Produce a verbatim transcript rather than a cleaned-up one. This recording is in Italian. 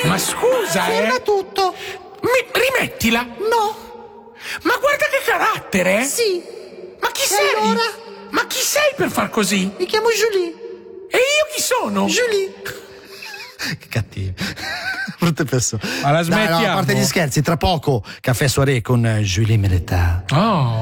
Ma scusa, Ferma eh. tutto. Mi, rimettila. No. Ma guarda che carattere, eh. Sì. Ma chi E sei? allora? Ma chi sei per far così? Mi chiamo Julie. E io chi sono? Julie. Che cattivi. Brutte persone. Ma la Dai, no, a smettiamo? parte gli scherzi, tra poco caffè soirée con Julie Meletta. Oh.